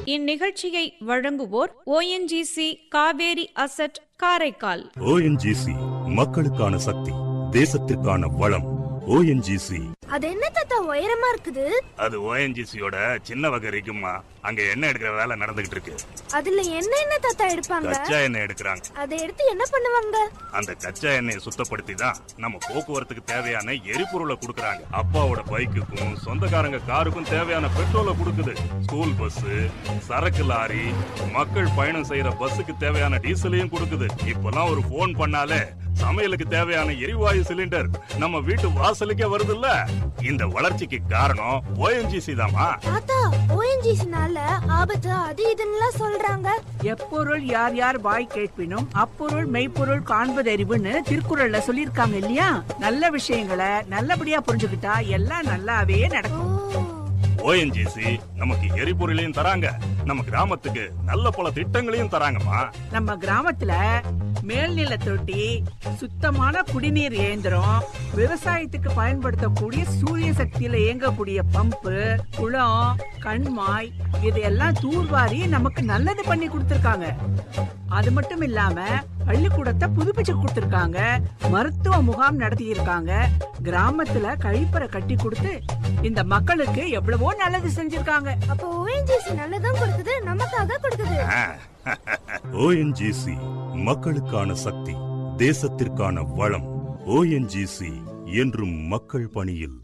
இந்நிகழ்ச்சியை வழங்குவோர் ONGC Kaveri asset Karaikal. ONGC மக்களுக்கான சக்தி, தேசத்திற்கான வளம். ONGC. அது என்ன தாத்தா உயரமா இருக்குது? அது ONGCயோட சின்ன வகை இருக்குமா. அங்க எண்ணெய் எடுக்கிற வேலை நடந்துகிட்டு இருக்கு. அதுல என்ன தாத்தா எடுப்பாங்க? கச்சா எண்ணெய் எடுக்கிறாங்க. அதை எடுத்து என்ன பண்ணுவாங்க? அந்த கச்சா எண்ணெயை சுத்தப்படுத்தி தான் நம்ம போக்குவரத்துக்கு தேவையான எரிபொருளை கொடுக்கறாங்க. அப்பாவோட பைக்குக்கும் சொந்தக்காரங்க காருக்கும் தேவையான பெட்ரோலை கொடுக்குது. ஸ்கூல் பஸ், சரக்கு லாரி, மக்கள் பயணம் செய்யற பஸ்ஸுக்கு தேவையான டீசலையும் கொடுக்குது. இப்பெல்லாம் ஒரு போன் பண்ணாலே சமையலுக்கு தேவையான எரிவாயு சிலிண்டர் நம்ம வீட்டு வாசலுக்கே வருதுல்ல. இந்த வளர்ச்சிக்கு காரணம் ONGC தாமா. தாத்தா ONGCனால ஆபத்து அது இதுன்னு சொல்றாங்க. எப்பொருள் யார் யார் வாய் கேட்பினும் அப்பொருள் மெய்ப்பொருள் காண்பதறிவுன்னு திருக்குறள்ல சொல்லிருக்காங்க இல்லையா? நல்ல விஷயங்களை நல்லபடியா புரிஞ்சுக்கிட்டா எல்லாம் நல்லாவே நடக்கும். ONGC நமக்கு எரிபொருளையும் தராங்க, நம்ம கிராமத்துக்கு நல்ல பல திட்டங்களையும் தராங்கம்மா. நம்ம கிராமத்துல மேல்நில தொட்டி, சுத்தமான குடிநீர் இயந்திரம், விவசாயத்துக்கு பயன்படுத்தக்கூடிய சூரிய சக்தியில இயங்கக்கூடிய பம்பு, குளம், கண்மாய் இதெல்லாம் தூர்வாரி நமக்கு நல்லது பண்ணி கொடுத்திருக்காங்க. அது மட்டும் இல்லாம பள்ளிக்கூடத்தை புதுப்பிச்சு கொடுத்திருக்காங்க, மருத்துவ முகாம் நடத்தி இருக்காங்க, கிராமத்துல கழிப்பறை கட்டி கொடுத்து இந்த மக்களுக்கு எவ்வளவோ நல்லது செஞ்சிருக்காங்க. அப்ப ONGC நல்லதும் கொடுக்குது, நமக்காக கொடுக்குது. ONGC மக்களுக்கான சக்தி, தேசத்திற்கான வளம். ONGC என்றும் மக்கள் பணியில்.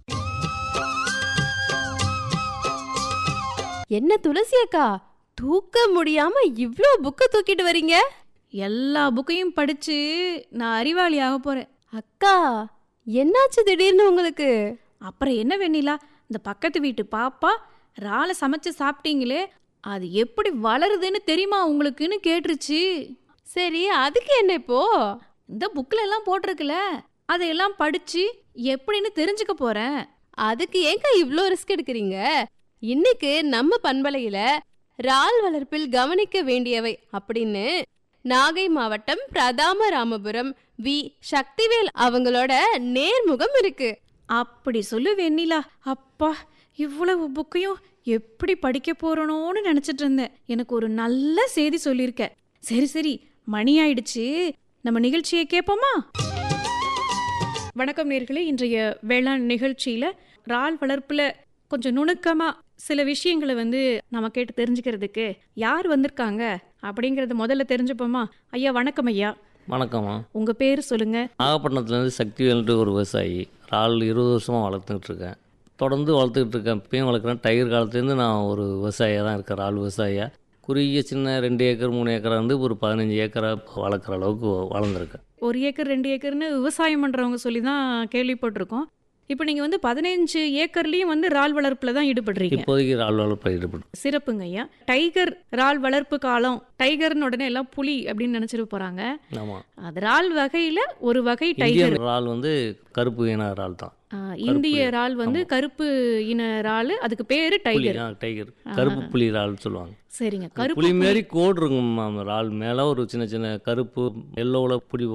என்ன துளசி அக்கா, தூக்க முடியாம இவ்ளோ புக்க தூக்கிட்டு வரீங்க? எல்லா புக்கையும் படிச்சு நான் அறிவாளி ஆக போறேன். அக்கா, என்னாச்சு திடீர்னு உங்களுக்கு? அப்புறம் என்ன வெண்ணிலா, இந்த பக்கத்து வீட்டு பாப்பா இறாலை சமைச்சு சாப்பிட்டீங்களே, அது எப்படி வளருதுன்னு தெரியுமா உங்களுக்குன்னு கேட்டுருச்சு. சரி, அதுக்கு என்ன இப்போ? இந்த புக்ல எல்லாம் போட்டிருக்குல, அதையெல்லாம் படிச்சு எப்படின்னு தெரிஞ்சுக்க போறேன். அதுக்கு ஏங்க இவ்ளோ ரிஸ்க் எடுக்கிறீங்க? இன்னைக்கு நம்ம பண்பலையில இறால் வளர்ப்பில் கவனிக்க வேண்டியவை அப்படின்னு நாகை மாவட்டம் பிரதாமராமபுரம் வி சக்திவேல் அவங்களோட நேர்முகம் இருக்கு. அப்படி சொல்லு வெண்ணிலா. அப்பா, இவ்வளவு புக்கையும் எப்படி படிக்க போறனோன்னு நினைச்சிட்டு இருந்தேன். எனக்கு ஒரு நல்ல செய்தி சொல்லியிருக்க. சரி சரி, மணி ஆயிடுச்சு, நம்ம நிகழ்ச்சியை கேட்போமா? வணக்கம் நேர்களே. இன்றைய வேளாண் நிகழ்ச்சியில இறால் வளர்ப்புல கொஞ்சம் நுணுக்கமா சில விஷயங்களை நம்ம கேட்டு தெரிஞ்சுக்கிறதுக்கு யார் வந்திருக்காங்க அப்படிங்கறத முதல்ல தெரிஞ்சுப்போமா? ஐயா வணக்கம். ஐயா வணக்கம்மா. உங்க பேர் சொல்லுங்க. நாகப்பட்டினத்துலேருந்து சக்திவேல்ட்டு ஒரு விவசாயி. இறால் 20 வருஷமாக வளர்த்துக்கிட்டு இருக்கேன். தொடர்ந்து வளர்த்துக்கிட்டு இருக்கேன். இப்பயும் வளர்க்குறேன். டைகர் காலத்துலேருந்து நான் ஒரு விவசாயியாக தான் இருக்கேன். இறால் விவசாயியாக குறுகிய சின்ன 2 ஏக்கர் 3 ஏக்கரை ஒரு 15 ஏக்கரை வளர்க்குற அளவுக்கு வளர்ந்துருக்கேன். 1 ஏக்கர் 2 ஏக்கர்னு விவசாயம் பண்றவங்க சொல்லி தான் கேள்விப்பட்டிருக்கோம். இப்போ நீங்க 15 ஏக்கர்லயும் இறால் வளர்ப்புல தான் ஈடுபடுறீங்க. இப்போதைக்கு இறால் வளர்ப்பில் ஈடுபடும். சிறப்புங்க ஐயா. டைகர் இறால் வளர்ப்பு காலம், டைகர்னு உடனே எல்லாம் புலி அப்படின்னு நினைச்சிட்டு போறாங்க. ஆமாம், அது இறால் வகையில ஒரு வகை டைகர். இறால் கருப்பு இன இறால் தான். இந்திய இறால் கருப்பு இன இறால், அதுக்கு பேரு டைகர். டைகர் கருப்பு புலி இறால் சொல்லுவாங்க. சரிங்க. கருப்பு புலி மாரி கோடு இருக்கும் இறால் மேல ஒரு சின்ன சின்ன கருப்பு எல்லோல புலி